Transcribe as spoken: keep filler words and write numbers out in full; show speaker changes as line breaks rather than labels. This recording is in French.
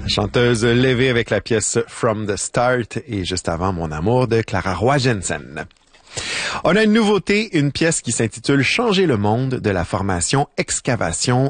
Chanteuse levée avec la pièce From the Start et juste avant Mon amour de Clara Roy Jensen. On a une nouveauté, une pièce qui s'intitule Changer le monde de la formation Excavation